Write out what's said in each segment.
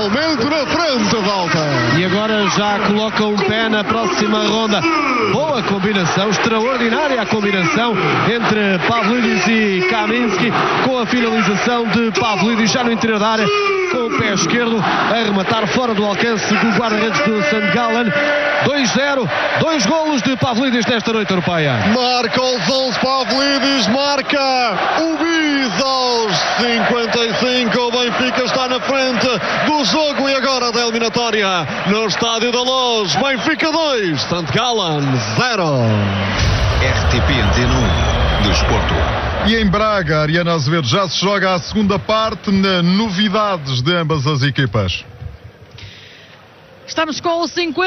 totalmente na frente, volta. E agora já coloca um pé na próxima ronda. Boa combinação, extraordinária a combinação entre Pavlidis e Kaminski, com a finalização de Pavlidis já no interior da área, com o pé esquerdo a rematar fora do alcance do guarda-redes do St. Gallen. 2-0, 2 golos de Pavlidis nesta noite europeia. Marca os 11 Pavlidis, marca o bis aos 55. O Benfica está na frente do jogo e agora da eliminatória no Estádio da Luz. Benfica 2, St. Gallen 0. RTP Antena 1 do Desporto. E em Braga, Ariana Azevedo, já se joga a segunda parte, novidades de ambas as equipas. Estamos com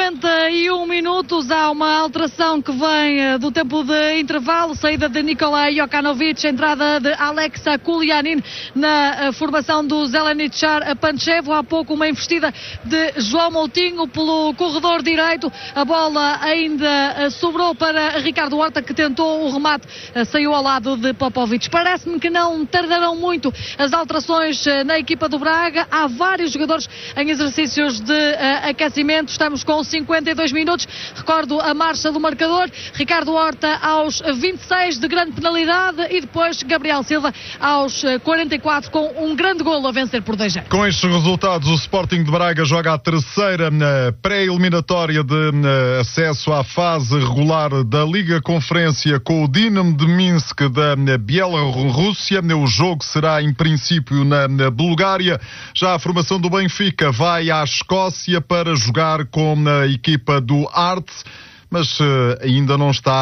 51 minutos, há uma alteração que vem do tempo de intervalo, saída de Nikolai Jokanovic, entrada de Alexa Kuljanin na formação do Zelenichar Panchevo, há pouco uma investida de João Moutinho pelo corredor direito, a bola ainda sobrou para Ricardo Horta, que tentou o remate, saiu ao lado de Popovic. Parece-me que não tardarão muito as alterações na equipa do Braga, há vários jogadores em exercícios de aquecimento. Estamos com 52 minutos. Recordo a marcha do marcador: Ricardo Horta aos 26 de grande penalidade e depois Gabriel Silva aos 44 com um grande golo a vencer por 2-0. Com estes resultados, o Sporting de Braga joga a terceira pré-eliminatória de acesso à fase regular da Liga Conferência com o Dinamo de Minsk da Bielorrússia. O jogo será em princípio na Bulgária. Já a formação do Benfica vai à Escócia para jogar com a equipa do Hearts, mas ainda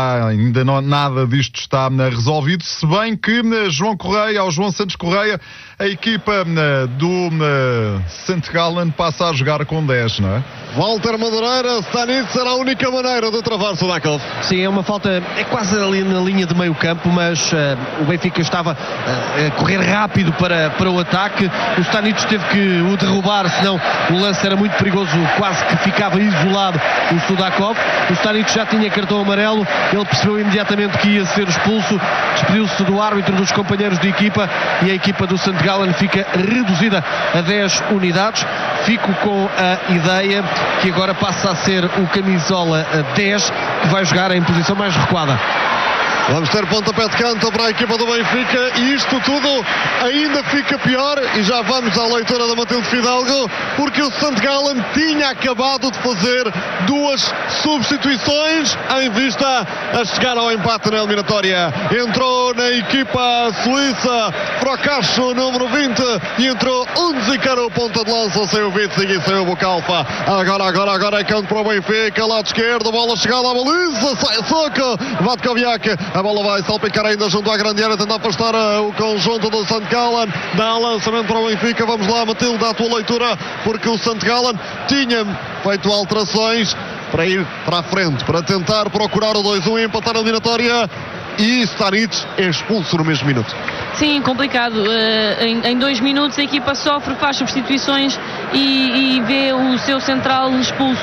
não nada disto está resolvido, se bem que ao João Santos Correia, a equipa do St. Gallen passa a jogar com 10, não é? Walter Madureira, Stanisic será a única maneira de travar Sudakov. Sim, é uma falta, é quase ali na linha de meio campo, mas o Benfica estava a correr rápido para o ataque. O Stanisic teve que o derrubar, senão o lance era muito perigoso, quase que ficava isolado o Sudakov. O Stanisic já tinha cartão amarelo, ele percebeu imediatamente que ia ser expulso, despediu-se do árbitro, dos companheiros de equipa, e a equipa do St. Gallen fica reduzida a 10 unidades. Fico com a ideia que agora passa a ser o camisola 10 que vai jogar em posição mais recuada. Vamos ter pontapé de canto para a equipa do Benfica e isto tudo ainda fica pior, e já vamos à leitura da Matilde Fidalgo, porque o St. Gallen tinha acabado de fazer 2 substituições em vista a chegar ao empate na eliminatória. Entrou na equipa suíça Procacho, número 20, e entrou Unzicar, o ponta de lança, saiu Witzig e saiu Bucalfa. Agora é canto para o Benfica, lado esquerdo, bola chegada à baliza, sai soco, Vatkoviak. A bola vai salpicar ainda junto à grande área, tenta afastar o conjunto do St. Gallen. Dá lançamento para o Benfica. Vamos lá, Matilde, dá a tua leitura, porque o St. Gallen tinha feito alterações para ir para a frente, para tentar procurar o 2-1 e empatar a eliminatória. E Stanisic é expulso no mesmo minuto. Sim, complicado. Em 2 minutos a equipa sofre, faz substituições e vê o seu central expulso.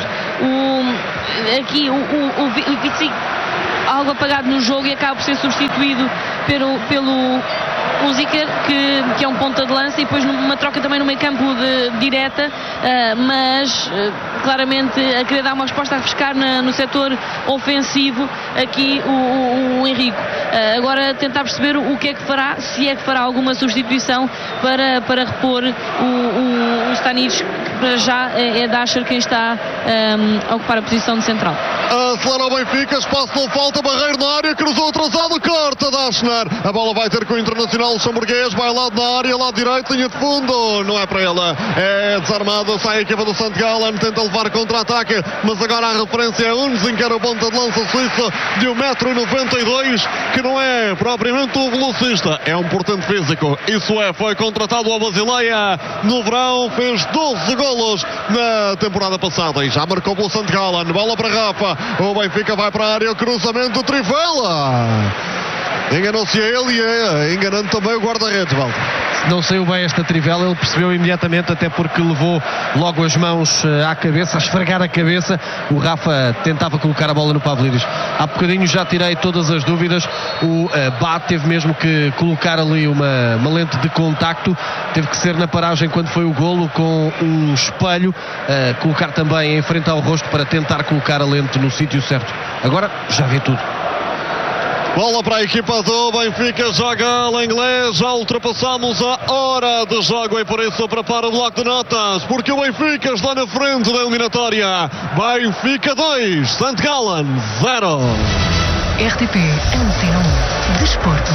O Witzig algo apagado no jogo e acaba por ser substituído pelo Unzicar, que é um ponta de lança, e depois numa troca também no meio campo direta, mas claramente a querer dar uma resposta a refrescar no setor ofensivo aqui o Henrique. Agora tentar perceber o que é que fará, se é que fará alguma substituição para repor o Stanisic, que para já é Dasher quem está a ocupar a posição de central. Acelera o Benfica, espaço não falta, Barreiro na área, cruzou atrasado, corta Dashner. A bola vai ter com o Internacional luxemburguês, vai lado na área, lado direito, linha de fundo, não é para ela, é desarmado, sai a equipa do St. Gallen, tenta levar contra-ataque, mas agora a referência é Unzicar, o ponta de lança suíço de 1,92 m, que não é propriamente um velocista, é um portento físico. Isso foi contratado ao Basileia no verão, fez 12 golos na temporada passada e já marcou pelo St. Gallen. Bola para Rafa, o Benfica vai para a área, cruzamento, Trivela. Enganou-se ele e enganando também o guarda-redes, Valdo. não saiu bem esta trivela, ele percebeu imediatamente, até porque levou logo as mãos à cabeça, a esfregar a cabeça. O Rafa tentava colocar a bola no Pavlidis. Há bocadinho já tirei todas as dúvidas. O Bá teve mesmo que colocar ali uma lente de contacto, teve que ser na paragem quando foi o golo, com um espelho, colocar também em frente ao rosto para tentar colocar a lente no sítio certo. Agora já vê tudo. Bola para a equipa do Benfica, joga Lenglet, já ultrapassamos a hora de jogo e por isso prepara o bloco de notas, porque o Benfica está na frente da eliminatória. Benfica 2, St. Gallen 0. RTP Antena 1 Desporto.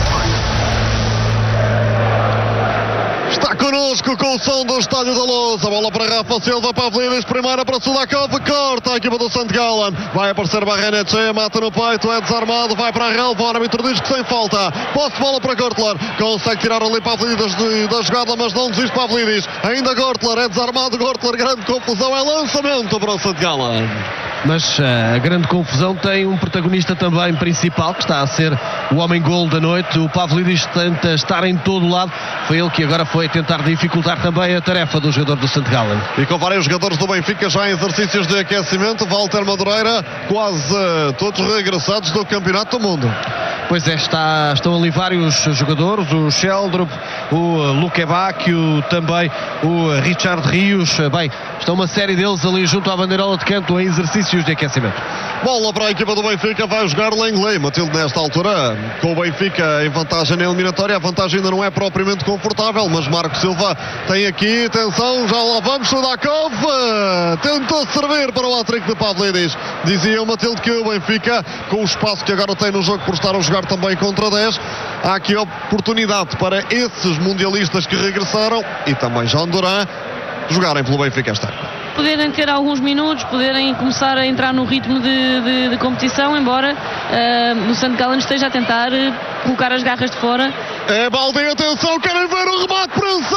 Está connosco com o som do Estádio da Luz. A bola para Rafa Silva, Pavlidis, primeira para Sudakov, corta a equipa do St. Gallen. Vai aparecer Barrenetxea, mata no peito, é desarmado, vai para a relva, o árbitro diz que sem falta. Posse de bola para Gortler, consegue tirar ali Pavlidis da jogada, mas não desiste Pavlidis. Ainda Gortler, é desarmado Gortler, grande confusão, é lançamento para o St. Gallen. Mas a grande confusão tem um protagonista também principal, que está a ser o homem-gol da noite. O Pavlidis tenta estar em todo o lado. Foi ele que agora foi tentar dificultar também a tarefa do jogador do St. Gallen. E com vários jogadores do Benfica já em exercícios de aquecimento, Walter Madureira, quase todos regressados do Campeonato do Mundo. Pois é, estão ali vários jogadores, o Sheldrup, o Luque Bacchio, também o Richard Rios. Bem, estão uma série deles ali junto à bandeirola de canto em exercícios de aquecimento. Bola para a equipa do Benfica, vai jogar Lenglet. Matilde, nesta altura, com o Benfica em vantagem na eliminatória, a vantagem ainda não é propriamente confortável, mas Marco Silva tem aqui, atenção, já lá vamos, Sudakov tentou servir para o hat-trick de Pavlidis. Dizia o Matilde que o Benfica, com o espaço que agora tem no jogo por estar a jogar também contra 10, há aqui oportunidade para esses mundialistas que regressaram e também João Duran jogarem pelo Benfica esta época. Poderem ter alguns minutos, poderem começar a entrar no ritmo de competição, embora o St. Gallen esteja a tentar colocar as garras de fora. É Balde, atenção, querem ver o remate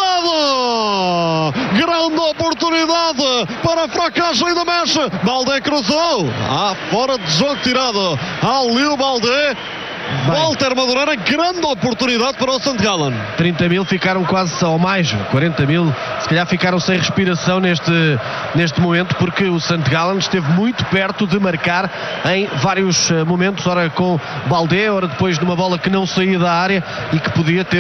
prensado! Grande oportunidade para a fracassagem da mexe. Balde cruzou, fora de jogo tirado. Ali o Balde. Walter Madureira, grande oportunidade para o St. Gallen. 30 mil ficaram quase, ou mais, 40 mil, se calhar ficaram sem respiração neste momento, porque o St. Gallen esteve muito perto de marcar em vários momentos, ora com Balde, ora depois de uma bola que não saía da área e que podia ter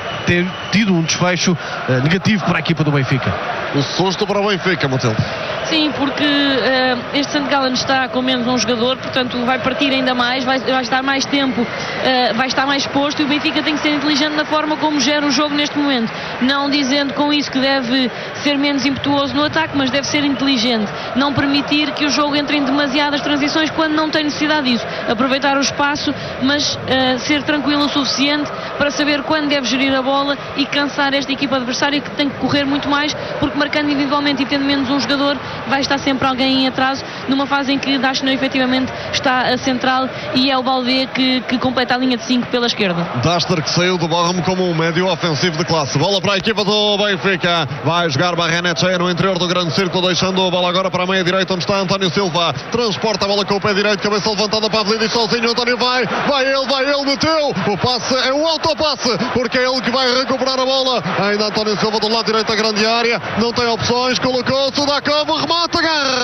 tido um desfecho negativo para a equipa do Benfica. O susto para o Benfica, Matilde. Sim, porque este St. Gallen está com menos um jogador, portanto vai partir ainda mais, vai estar mais tempo, vai estar mais exposto, e o Benfica tem que ser inteligente na forma como gera o jogo neste momento, não dizendo com isso que deve ser menos impetuoso no ataque, mas deve ser inteligente, não permitir que o jogo entre em demasiadas transições quando não tem necessidade disso, aproveitar o espaço, mas ser tranquilo o suficiente para saber quando deve gerir a bola e cansar esta equipa adversária, que tem que correr muito mais, porque marcando individualmente e tendo menos um jogador, vai estar sempre alguém em atraso, numa fase em que Dachner efetivamente está a central e é o Balde que completa a linha de 5 pela esquerda. Dachner, que saiu do Bochum como um médio ofensivo de classe. Bola para a equipa do Benfica, vai jogar Barrenetxea no interior do grande círculo, deixando a bola agora para a meia direita, onde está António Silva, transporta a bola com o pé direito, cabeça levantada para Pavlidis sozinho, António vai ele, meteu, o passe é um autopasse, porque é ele que vai recuperar a bola, ainda António Silva do lado direito da grande área, não tem opções, colocou Sudakov, remata,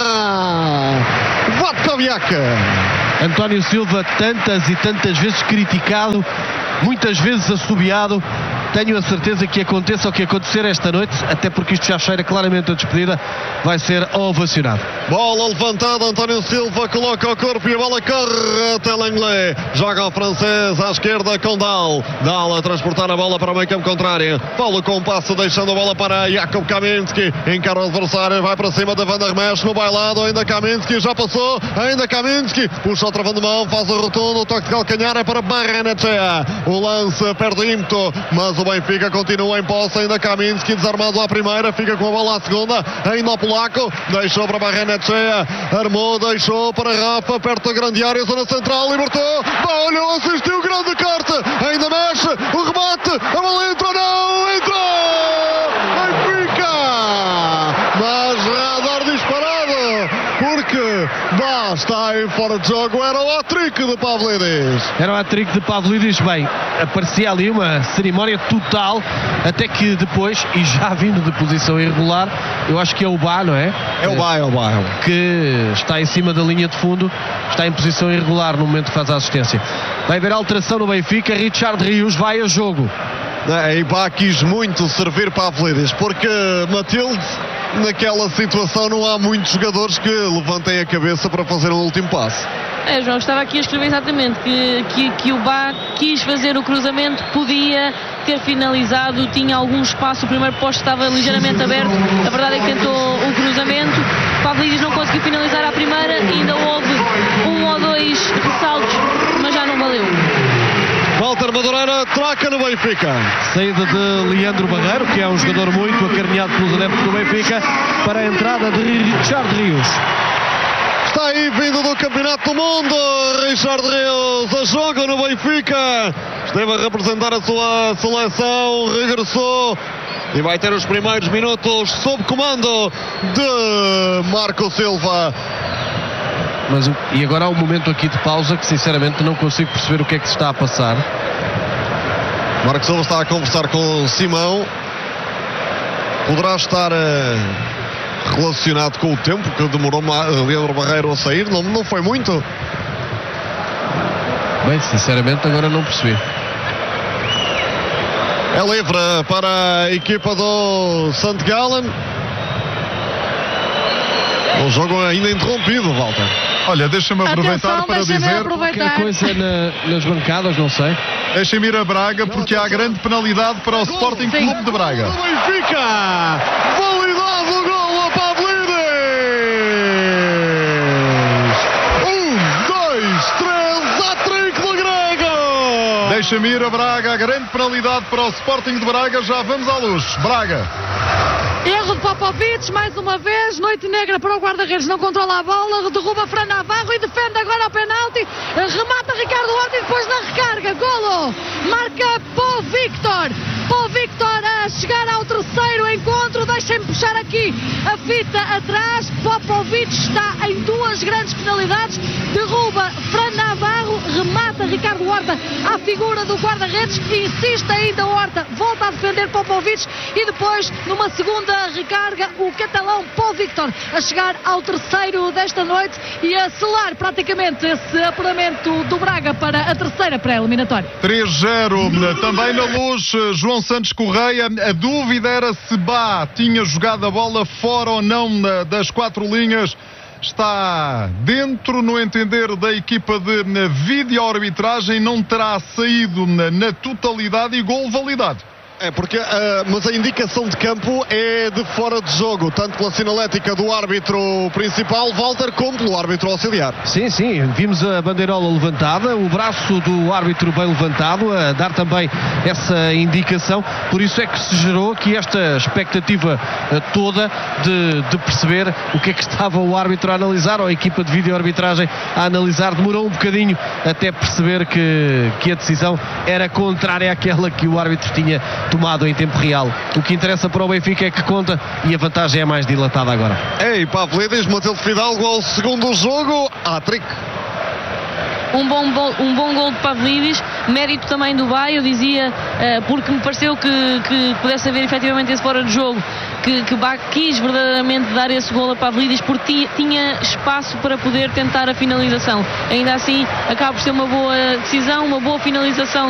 agarra Vatkoviak. António Silva, tantas e tantas vezes criticado, muitas vezes assobiado. Tenho a certeza que aconteça o que acontecer esta noite, até porque isto já cheira claramente a despedida, vai ser ovacionado. Bola levantada, António Silva coloca o corpo e a bola corre até Lenglet. Joga o francês à esquerda com Dal a transportar a bola para o meio campo contrário. Paulo com passe, deixando a bola para Jakub Kaminski. Encara o adversário, vai para cima da Van der Mesch no bailado. Ainda Kaminski, já passou. Ainda Kaminski, puxa o travão de mão, faz o rotundo. O toque de calcanhar é para Barrenetxea. O lance perde ímpeto, mas o Benfica continua em posse. Ainda Kaminski, desarmado à primeira, fica com a bola à segunda. Ainda o polaco, deixou para Barrenetxea, armou, deixou para Rafa, perto da grande área, zona central, libertou, olhou, assistiu, grande corte, ainda mexe, o remate, a bola entrou, não, entrou! Benfica! Mas radar disparado, porque porque Bá está aí fora de jogo. Era o hat-trick de Pavlidis. Era o hat-trick de Pavlidis. Bem, aparecia ali uma cerimónia total, até que depois, e já vindo de posição irregular, eu acho que é o Bá, não é? É o Bá. Que está em cima da linha de fundo, está em posição irregular no momento que faz a assistência. Vai haver alteração no Benfica. Richard Rios vai a jogo. E Bá quis muito servir Pavlidis, porque Matilde, naquela situação não há muitos jogadores que levantem a cabeça para fazer um último passo. João, estava aqui a escrever exatamente que o Bá quis fazer o cruzamento, podia ter finalizado, tinha algum espaço, o primeiro posto estava ligeiramente aberto, a verdade é que tentou o cruzamento, Pavlidis não conseguiu finalizar à primeira, ainda houve um ou dois ressaltos, mas já não valeu. Walter Madureira troca no Benfica. Saída de Leandro Barreiro, que é um jogador muito acarinhado pelos adeptos do Benfica, para a entrada de Richard Rios. Está aí vindo do Campeonato do Mundo, Richard Rios a jogo no Benfica. Esteve a representar a sua seleção, regressou e vai ter os primeiros minutos sob comando de Marco Silva. E agora há um momento aqui de pausa que sinceramente não consigo perceber o que é que se está a passar. Marco Silva está a conversar com Simão. Poderá estar relacionado com o tempo que demorou Leandro Barreiro a sair. Não foi muito. Bem, sinceramente agora não percebi. É livre para a equipa do St. Gallen. O jogo ainda interrompido, Walter. Olha, deixa-me aproveitar para dizer qualquer coisa nas bancadas, não sei. Deixem-me ir a Braga porque há grande penalidade para o Sporting Clube de Braga. Benfica! Validado o gol a Pavlidis! 1, 2, 3, hat-trick do grego! Deixa-me ir a Braga, grande penalidade para o Sporting de Braga. Já vamos à luz. Braga. Erro de Popovic, mais uma vez, noite negra para o guarda-redes, não controla a bola, derruba Fran Navarro e defende agora o penalti, remata Ricardo Horta e depois na recarga, golo, marca Pau Victor a chegar ao terceiro encontro, deixem-me puxar aqui a fita atrás, Popovic está em duas grandes penalidades, derruba Fran Navarro, remata Ricardo Horta à figura do guarda-redes, insiste ainda Horta, volta a defender Popovic e depois numa segunda recarga o catalão Pau Victor a chegar ao terceiro desta noite e a selar praticamente esse apuramento do Braga para a terceira pré-eliminatória. 3-0 também na luz. João Santos Correia, a dúvida era se Bá tinha jogado a bola fora ou não das quatro linhas. Está dentro, no entender da equipa de vídeo-arbitragem, não terá saído na totalidade e gol validado. Porque mas a indicação de campo é de fora de jogo, tanto pela sinalética do árbitro principal, Walter, como pelo árbitro auxiliar. Sim, vimos a bandeirola levantada, o braço do árbitro bem levantado, a dar também essa indicação, por isso é que se gerou aqui esta expectativa toda de perceber o que é que estava o árbitro a analisar, ou a equipa de vídeo-arbitragem a analisar. Demorou um bocadinho até perceber que a decisão era contrária àquela que o árbitro tinha tomado em tempo real. O que interessa para o Benfica é que conta e a vantagem é mais dilatada agora. Pavlidis, Matilde Fidalgo ao segundo jogo, hat-trick. Um bom gol de Pavlidis, mérito também do Bá, eu dizia, porque me pareceu que pudesse haver efetivamente esse fora de jogo, que Bá quis verdadeiramente dar esse gol a Pavlidis porque tinha espaço para poder tentar a finalização. Ainda assim, acaba por ser uma boa decisão, uma boa finalização